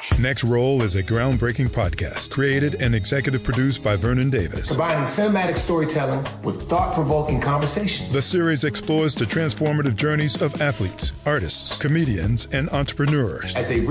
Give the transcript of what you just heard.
watch. Next Roll is a groundbreaking podcast created and executive produced by Vernon Davis. Combining cinematic storytelling with thought-provoking conversations. The series explores the transformative journeys of athletes, artists, comedians, and entrepreneurs as they